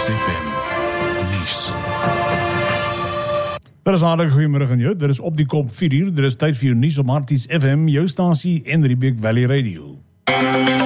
FM nuus. Dit is aardig, goeiemiddag aan jou. Dit is op die kop 4 uur. Dit is tyd vir jou nuus op Harties FM, jou stasie en Riebeek Valley Radio.